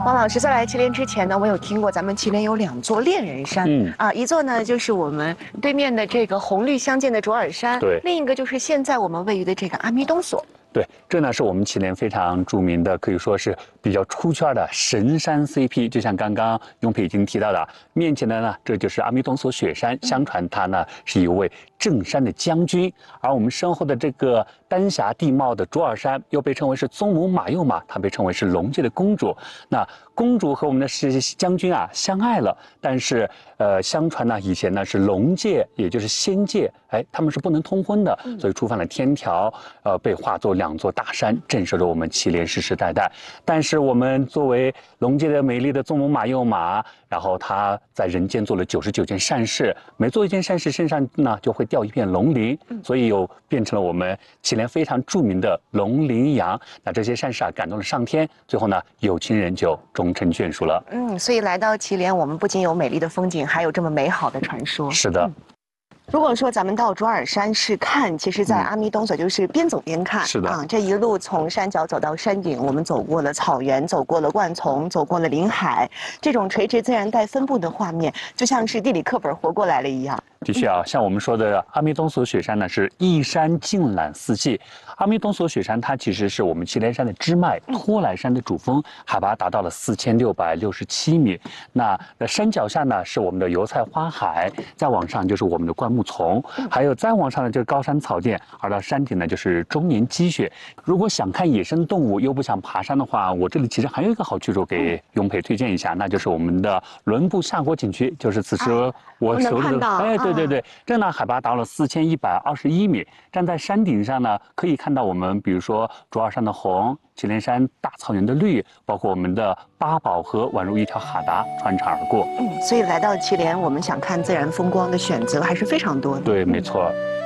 王老师在来祁连之前呢，我有听过咱们祁连有2座恋人山，一座呢就是我们对面的这个红绿相间的卓尔山， 对， 另一个就是现在我们位于的这个阿弥东所。 对，这呢是我们祁连非常著名的，可以说是比较出圈的神山 CP。就像刚刚雍培已经提到的，面前的呢，这就是阿弥东所雪山，相传他呢是一位镇山的将军。而我们身后的这个丹霞地貌的卓尔山，又被称为是宗母马幼马，她被称为是龙界的公主。那公主和我们的将军啊相爱了，但是相传呢，以前呢是龙界，也就是仙界，他们是不能通婚的，所以触犯了天条，被化作2座大山，震慑着我们祁连世世代代。但是我们作为龙界的美丽的宗母马幼马，然后她在人间做了99件善事，每做一件善事，身上呢就会掉一片龙鳞，所以又变成了我们祁连非常著名的龙鳞羊。那这些善事啊，感动了上天，最后呢，有情人就终成眷属了。 所以来到祁连，我们不仅有美丽的风景，还有这么美好的传说。 是的。 如果说咱们到卓尔山是看，其实在阿弥东所就是边走边看。 是的这一路从山脚走到山顶，我们走过了草原，走过了灌丛，走过了林海，这种垂直自然带分布的画面，就像是地理课本活过来了一样。 的确啊，像我们说的阿弥东所雪山呢，是一山尽览四季。阿弥东所雪山它其实是我们祁连山的支脉，托莱山的主峰，海拔达到了4667米。那山脚下呢是我们的油菜花海，再往上就是我们的灌木丛，还有再往上呢就是高山草甸，而到山顶呢就是终年积雪。如果想看野生动物又不想爬山的话，我这里其实还有一个好去处给雍培推荐一下，那就是我们的伦布夏国景区，就是此时我手里的对，这呢海拔达到了4121米，站在山顶上呢，可以看到我们比如说卓尔山的红，祁连山大草原的绿，包括我们的八宝河宛如一条哈达穿插而过。 所以来到祁连，我们想看自然风光的选择还是非常多的。 对，没错。